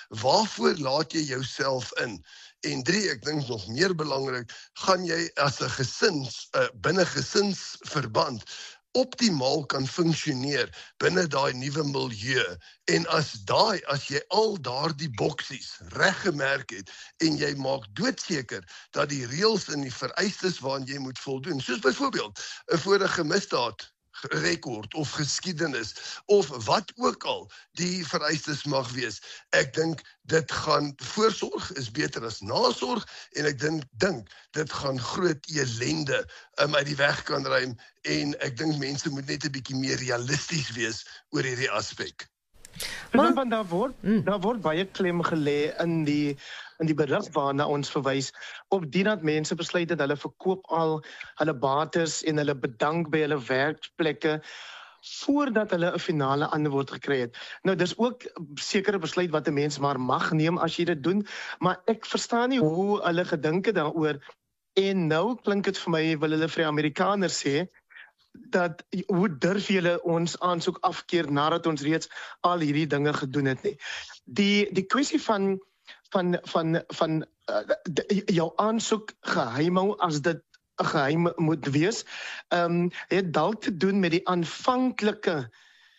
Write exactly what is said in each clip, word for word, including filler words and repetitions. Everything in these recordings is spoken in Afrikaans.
waarvoor laat jy jouself in? En drie, ek dink nog meer belangrik, gaan jy as 'n gesins, uh, binne gesinsverband optimaal kan funksioneer binne daai nuwe milieu. En as daai, as jy al daardie boksies reggemerk het en jy maak doodseker dat die reëls en die vereistes waaraan jy moet voldoen, soos byvoorbeeld 'n vorige misdaad rekord of geskiedenis of wat ook al die vereistes mag wees. Ek dink dit gaan voorsorg is beter as nasorg en ek dink dink dit gaan groot ellende um, uit die weg kan ruim en ek dink mense moet net 'n bietjie meer realisties wees oor hierdie aspek. Maar want daar word mm. daar word baie klem gelê in die in die berig waarna ons verwys op die dat mense besluit dat hulle verkoop al hulle bates en hulle bedank by hulle werkplekke voordat hulle 'n finale antwoord gekry het. Nou dis ook sekere besluit wat 'n mens maar mag neem as jy dit doen, maar ek verstaan nie hoe hulle gedink het daaroor en nou klink dit vir my wil hulle vir die Amerikaners sê dat hoe durf julle ons aansoek afkeer nadat ons reeds al hierdie dinge gedoen het nie. Die die kwessie van van van van uh, de, jou aansoek geheim hou as dit 'n geheim moet wees, um, het dalk te doen met die aanvanklike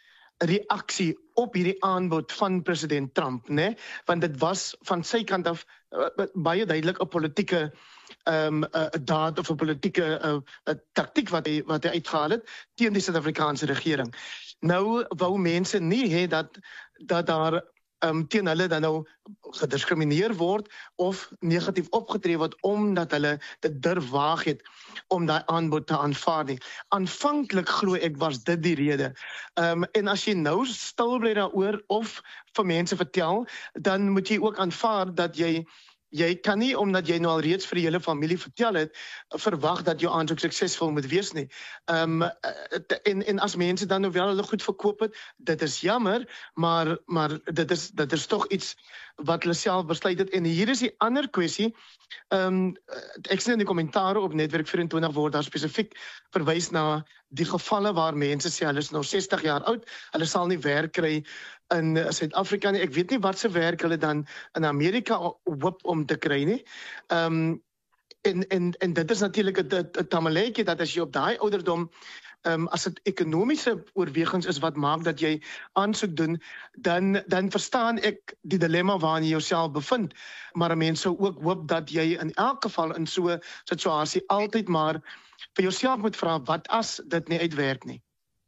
reaksie op hierdie aanbod van president Trump, né? Want dit was van sy kant af uh, baie duidelik 'n politieke um, uh, daad of 'n politieke uh, uh, taktiek wat hy wat hy uitgehaal het teen die Suid-Afrikaanse regering. Nou wou mense nie hê dat dat daar um, teen hulle dan nou gediskrimineer word of negatief opgetree word omdat hulle dit durf waag het om daai aanbod te aanvaar nie. Aanvanklik glo ek was dit die rede. Um, en as jy nou stil bly daaroor of vir mense vertel, dan moet jy ook aanvaar dat jy Jy kan nie, omdat jy nou al reeds vir die hele familie vertel het, verwag dat jou aansoek suksesvol moet wees nie. Um, en, en as mense dan nou wel hulle goed verkoop het, dit is jammer, maar, maar dit is, dit is toch iets wat hulle self besluit het. En hier is die ander kwessie, um, ek sien in die kommentare op Netwerk vyf-en-twintig word daar spesifiek verwys na die gevalle waar mense sê, hulle is nou sestig jaar oud, hulle sal nie werk kry in Suid-Afrika nie. Ek weet nie wat se werk hulle dan in Amerika hoop om te kry nie. Um, en, en, en dit is natuurlik 'n tamaletjie dat as jy op daai ouderdom, um, as dit ekonomiese oorwegings is wat maak dat jy aansoek doen, dan, dan verstaan ek die dilemma waarin jy jouself bevind. Maar 'n mens sou ook hoop dat jy in elk geval in so 'n situasie altyd maar vir jouself moet vra, wat as dit nie uitwerk nie?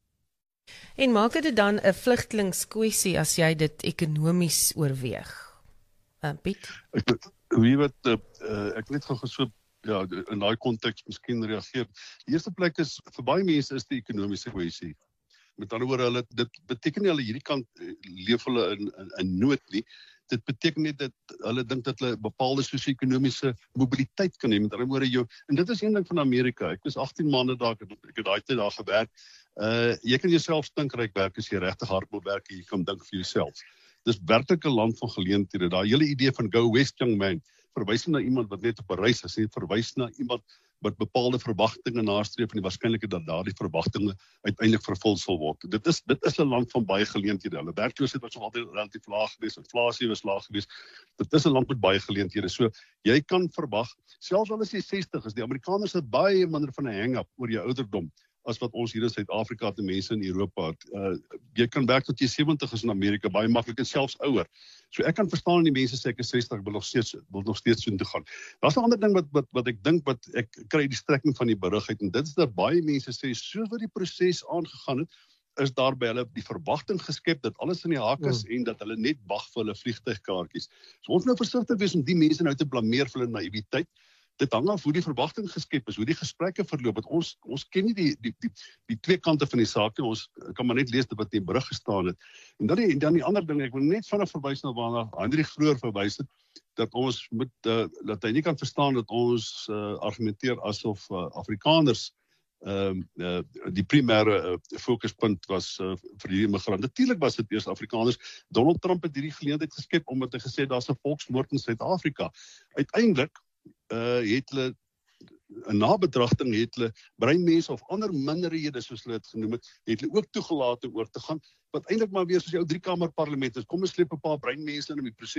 En maak dit dan 'n vlugtelingskwessie as jy dit ekonomies oorweeg? Uh, Piet? Ek weet wat, uh, uh, ek net gou so ja, in daai konteks miskien reageer. Die eerste plek is, vir baie mense is die ekonomiese kwessie. Met ander woorde, hulle, dit beteken nie hulle hierdie kant leef hulle in, in, in nood nie. Dit beteken nie dat hulle dink dat hulle bepaalde sosio-ekonomiese mobiliteit kan hê. Met ander woorde, jou, en dit is een ding van Amerika. Ek was agttien maande daar, ek het, ek het daai tyd daar gewerk. Uh, jy kan jouself stinkryk werk as jy regtig hard wil werk en jy kan dink vir jouself. Dis werklik 'n land van geleenthede. Daai hele idee van go west young man verwys na iemand wat net op 'n reis is, nie verwys na iemand wat bepaalde verwagtinge nastreef en die waarskynlikheid dat daardie verwagtinge uiteindelik vervul sal word. Dit is dit is 'n land van baie geleenthede. Hulle werkloosheid was nog altyd relatief laag geweest, inflasie was laag geweest. Dit is 'n land met baie geleenthede. So jy kan verwag, selfs al is jy sestig, is die Amerikaners het baie minder van 'n hang-up oor jou ouderdom as wat ons hier in Suid-Afrika het en mense in Europa het. Uh, jy kan werk tot jy sewentig is in Amerika, baie maklik en selfs ouer. So ek kan verstaan die mense sê ek is sestig, ek wil nog steeds wil nog steeds so toe gaan. Daar's 'n ander ding wat wat wat ek dink wat ek kry die strekking van die berig uit en dit is dat baie mense sê soos wat die proses aangegaan het, is daar by hulle die verwagting geskep dat alles in die hak is mm. en dat hulle net wag vir hulle vliegtuigkaartjies. So ons moet nou versigtig wees om die mense nou te blameer vir hulle naïwiteit. Dit hang af hoe die verwagting geskep is, hoe die gesprekke verloop. Het ons ons ken nie die die die die twee kante van die saak nie. Ons kan maar net lees wat in die berig gestaan het. En dan die en dan die ander ding, ek wil net vinnig verwys na waarna Hendrik vroeër verwys het, dat ons moet uh, dat hy nie kan verstaan dat ons uh, argumenteer asof uh, Afrikaners ehm uh, uh, die primêre uh, fokuspunt was uh, vir die immigrant. Natuurlik was dit eers Afrikaners. Donald Trump het hierdie geleentheid geskep omdat hy gesê daar's 'n volksmoord in Suid-Afrika. Uiteindelik uh, het hulle 'n nabetragting het hulle breinmense of ander minderhede soos hulle dit genoem het, het hulle ook toegelaat om oor te gaan, wat eintlik maar weer soos jou driekamer parlement is. Kom ons sleep 'n paar breinmense in om die proses